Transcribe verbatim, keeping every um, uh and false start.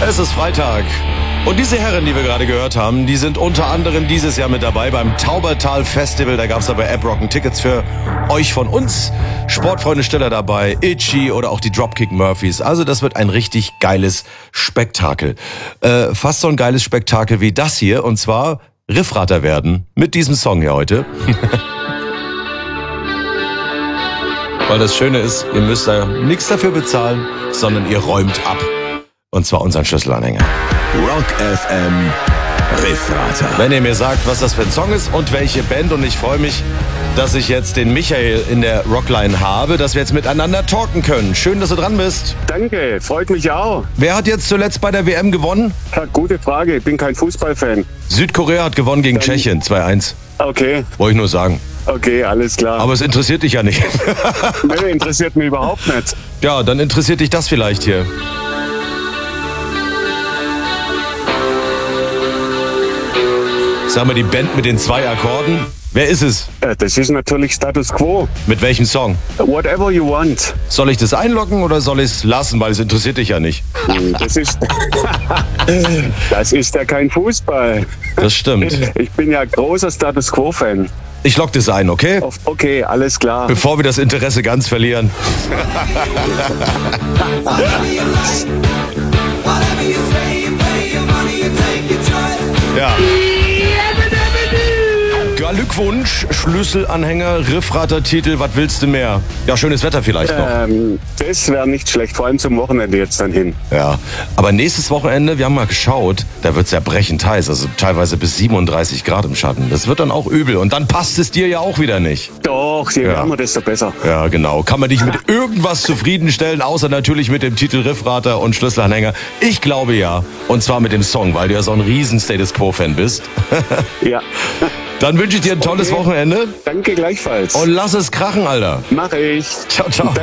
Es ist Freitag. Und diese Herren, die wir gerade gehört haben, die sind unter anderem dieses Jahr mit dabei beim Taubertal Festival. Da gab es aber App-Rocken Tickets für euch von uns. Sportfreunde Steller dabei, Itchy oder auch die Dropkick Murphys. Also das wird ein richtig geiles Spektakel. Äh, fast so ein geiles Spektakel wie das hier. Und zwar Riffrater werden mit diesem Song hier heute. Weil das Schöne ist, ihr müsst da nichts dafür bezahlen, sondern ihr räumt ab. Und zwar unseren Schlüsselanhänger. Rock F M Riffrater. Wenn ihr mir sagt, was das für ein Song ist und welche Band, und ich freue mich, dass ich jetzt den Michael in der Rockline habe, dass wir jetzt miteinander talken können. Schön, dass du dran bist. Danke, freut mich auch. Wer hat jetzt zuletzt bei der W M gewonnen? Ja, gute Frage, ich bin kein Fußballfan. Südkorea hat gewonnen gegen Dann- Tschechien, zwei eins. Okay, Wollte ich nur sagen. okay, alles klar. Aber es interessiert dich ja nicht. Nee, interessiert mich überhaupt nicht. Ja, dann interessiert dich das vielleicht hier. Sag mal, die Band mit den zwei Akkorden. Wer ist es? Äh, Das ist natürlich Status Quo. Mit welchem Song? Whatever you want. Soll ich das einloggen oder soll ich es lassen, weil es interessiert dich ja nicht? Das ist, das ist ja kein Fußball. Das stimmt. Ich bin ja großer Status Quo-Fan. Ich log das ein, okay? Okay, alles klar. Bevor wir das Interesse ganz verlieren. Ja. Glückwunsch, Schlüsselanhänger, Riffrater-Titel, was willst du mehr? Ja, schönes Wetter vielleicht noch. Ähm, das wäre nicht schlecht, vor allem zum Wochenende jetzt dann hin. Ja, aber nächstes Wochenende, wir haben mal geschaut, da wird's ja brechend heiß, also teilweise bis siebenunddreißig Grad im Schatten. Das wird dann auch übel und dann passt es dir ja auch wieder nicht. Doch, je Ja. wärmer, desto besser. Ja, genau. Kann man dich mit irgendwas zufriedenstellen, außer natürlich mit dem Titel Riffrater und Schlüsselanhänger? Ich glaube ja. Und zwar mit dem Song, weil du ja so ein riesen Status Quo-Fan bist. Ja. Dann wünsche ich dir ein tolles Okay. Wochenende Danke gleichfalls. und lass es krachen, Alter. Mach ich. Ciao, ciao.